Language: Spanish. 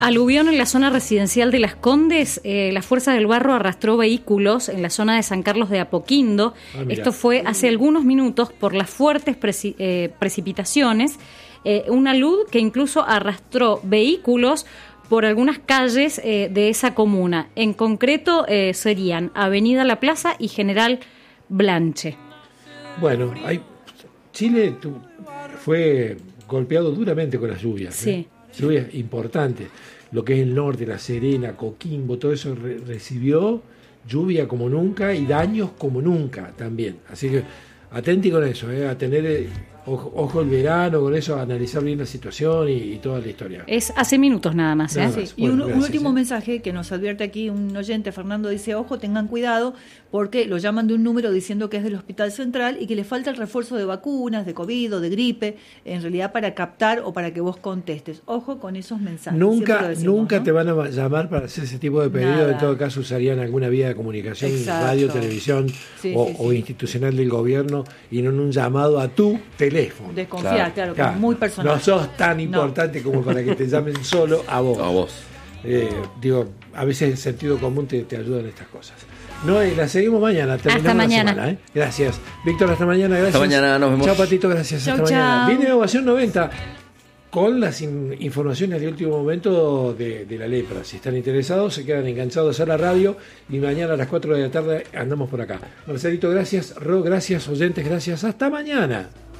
Aluvión en la zona residencial de Las Condes. La Fuerza del Barro arrastró vehículos en la zona de San Carlos de Apoquindo. Esto fue hace algunos minutos por las fuertes precipitaciones. Una luz que incluso arrastró vehículos por algunas calles de esa comuna. En concreto serían Avenida La Plaza y General Blanche. Bueno, Chile fue golpeado duramente con las lluvias. Sí. Lluvias importantes. Lo que es el norte, La Serena, Coquimbo, todo eso recibió lluvia como nunca y daños como nunca también. Así que atenti con eso, a tener ojo el verano, con eso, a analizar bien la situación y toda la historia. Es hace minutos nada más. Nada más. Sí. Bueno, Y un gracias, último mensaje que nos advierte aquí un oyente, Fernando, dice: ojo, tengan cuidado porque lo llaman de un número diciendo que es del Hospital Central y que le falta el refuerzo de vacunas, de COVID o de gripe, en realidad para captar o para que vos contestes. Ojo con esos mensajes. Nunca ¿no? te van a llamar para hacer ese tipo de pedido. Nada. En todo caso usarían alguna vía de comunicación, Exacto. radio, televisión o institucional del gobierno, y no en un llamado a tu teléfono. Desconfiar, claro, como muy personal. No sos tan importante como para que te llamen solo a vos. A vos. A veces el sentido común te ayuda en estas cosas. No, la seguimos mañana. Hasta mañana. Semana, Gracias. Víctor, hasta mañana. Gracias. Hasta mañana, nos vemos. Chao, Patito, gracias. Chau, hasta mañana. chau. Viene Ovación 90 con las informaciones de último momento de la lepra. Si están interesados, se quedan enganchados a la radio y mañana a las 4 de la tarde andamos por acá. Marcelito, gracias. Ro, gracias. Oyentes, gracias. Hasta mañana.